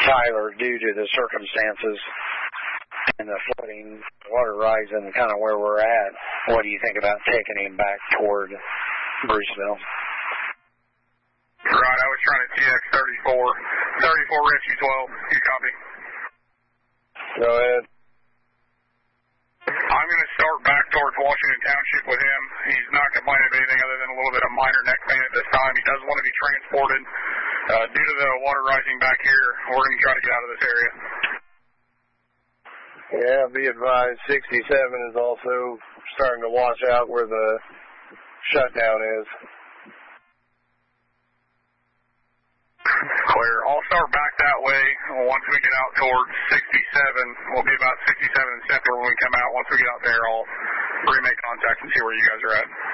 Tyler due to the circumstances and the flooding, water rising, kind of where we're at. What do you think about taking him back toward Bruceville? Right, I was trying to TX 34 Richie 12. You copy? Go ahead. I'm going to start back towards Washington Township with him. He's not complaining of anything other than a little bit of minor neck pain at this time. He does want to be transported. Due to the water rising back here, we're going to try to get out of this area. Yeah, be advised, 67 is also starting to wash out where the shutdown is. Clear. I'll start back that way. Once we get out towards 67, we'll be about 67 and Central when we come out. Once we get out there, I'll remake contact and see where you guys are at.